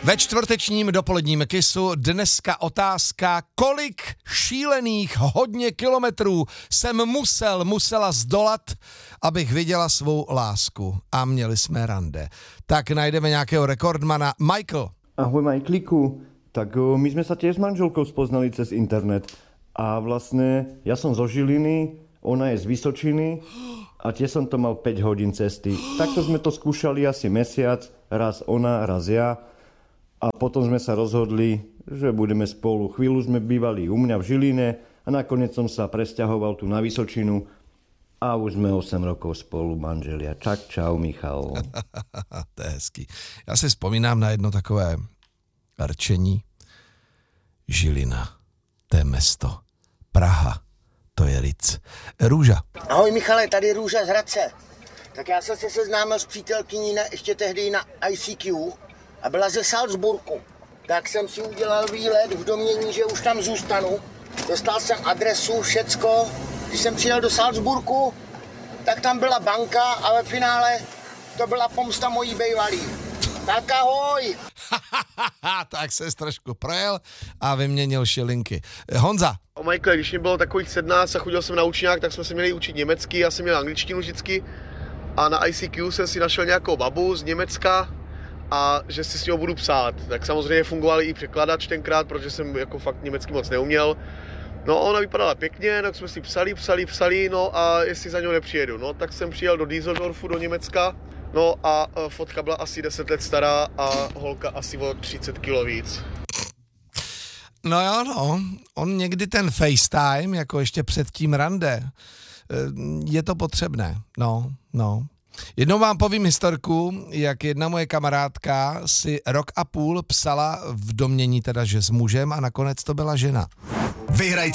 Ve čtvrtečním dopoledním Kissu dneska otázka, kolik šílených hodně kilometrů jsem musela zdolat, abych viděla svou lásku. A měli jsme rande. Tak najdeme nějakého rekordmana. Michael. Ahoj Michaeliku, tak my sme sa tiež s manželkou spoznali cez internet a vlastne ja som zo Žiliny, ona je z Vysočiny a tiež som to mal 5 hodín cesty. Takto sme to skúšali asi mesiac, raz ona, raz ja a potom sme sa rozhodli, že budeme spolu. Chvíľu sme bývali u mňa v Žiline a nakoniec som sa presťahoval tu na Vysočinu a už sme 8 rokov spolu, manželia. Čau, Michal. To je hezký. Já si vzpomínám na jedno takové rčení. Žilina, to je mesto. Praha, to je Ric. Růža. Ahoj Michale, tady Růža z Hradce. Tak já jsem se seznámil s přítelkyní ještě tehdy na ICQ a byla ze Salzburgu. Tak jsem si udělal výlet v domnění, že už tam zůstanu. Dostal jsem adresu, všecko. Když jsem přijel do Salzburgu, tak tam byla banka a ve finále to byla pomsta mojí bejvalý. Tak ahoj! Tak se trošku projel a vyměnil šilinky. Honza. O Michael, když mi bylo takových 17 a chodil jsem na učňák, tak jsme se měli učit německy, já jsem měl angličtinu vždycky a na ICQ jsem si našel nějakou babu z Německa a že si s ní budu psát. Tak samozřejmě fungoval i překladač tenkrát, protože jsem jako fakt německy moc neuměl. No ona vypadala pěkně, tak jsme si psali, no a jestli za něho nepřijedu. No tak jsem přijel do Düsseldorfu, do Německa, no a fotka byla asi 10 let stará a holka asi o 30 kilo víc. No jo, no, on někdy ten FaceTime, jako ještě před tím rande, je to potřebné, no. Jednou vám povím historku, jak jedna moje kamarádka si 1,5 roku psala v domnění teda, že s mužem a nakonec to byla žena. Vyhrajte